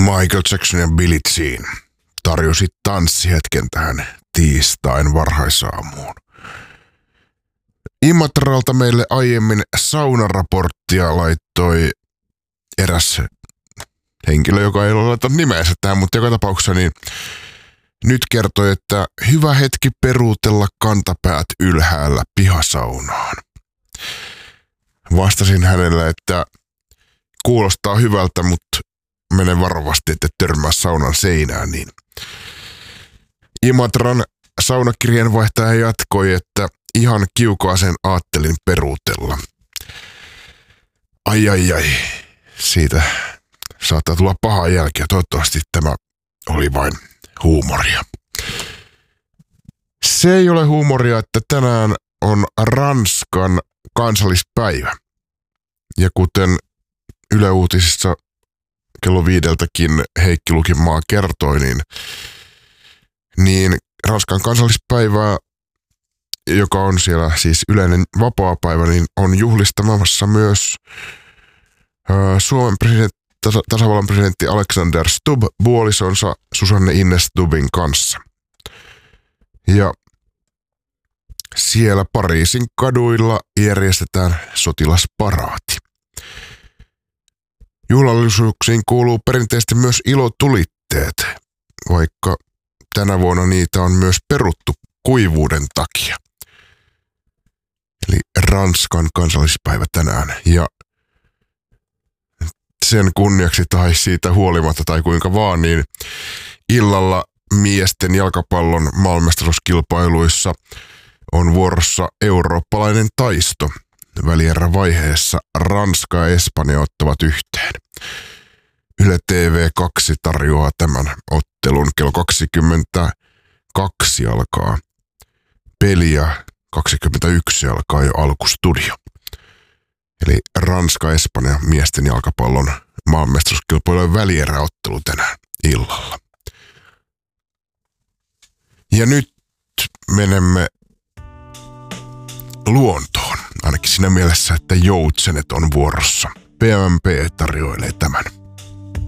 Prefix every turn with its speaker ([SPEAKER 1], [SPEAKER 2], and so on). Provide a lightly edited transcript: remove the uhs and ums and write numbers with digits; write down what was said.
[SPEAKER 1] Michael Jackson ja Billie Jean tarjosi tanssihetken tähän tiistain varhaisaamuun. Imatralta meille aiemmin saunaraporttia laittoi eräs henkilö, joka ei ole laittanut nimeensä tähän, mutta joka tapauksessa niin nyt kertoi, että hyvä hetki peruutella kantapäät ylhäällä pihasaunaan. Vastasin hänelle, että kuulostaa hyvältä, mutta mene varovasti, että törmää saunan seinään. Niin Imatran saunakirjeenvaihtaja jatkoi, että ihan kiukaaseen aattelin peruutella. Ai. Siitä saattaa tulla pahaa jälkeä. Toivottavasti tämä oli vain huumoria. Se ei ole huumoria, että tänään on Ranskan kansallispäivä. Ja kuten Yle Uutisissa kello 5:00kin Heikki Lukimaa kertoi, niin Ranskan kansallispäivää, joka on siellä siis yleinen vapaapäivä, niin on juhlistamassa myös Suomen tasavallan presidentti Alexander Stubb puolisonsa Susanne Ines Stubbin kanssa. Ja siellä Pariisin kaduilla järjestetään sotilasparaati. Juhlallisuuksiin kuuluu perinteisesti myös ilotulitteet, vaikka tänä vuonna niitä on myös peruttu kuivuuden takia. Eli Ranskan kansallispäivä tänään. Ja sen kunniaksi tai siitä huolimatta tai kuinka vaan, niin illalla miesten jalkapallon maailmanmestaruuskilpailuissa on vuorossa eurooppalainen taisto. Välierävaiheessa Ranska ja Espanja ottavat yhteen. Yle TV2 tarjoaa tämän ottelun. Kello 22 alkaa peli ja 21 alkaa jo alkustudio. Eli Ranska-Espanja miesten jalkapallon maailmanmestaruuskilpailujen välieräottelu tänään illalla. Ja nyt menemme luontoon, ainakin siinä mielessä, että joutsenet on vuorossa. PMP tarjoilee tämän.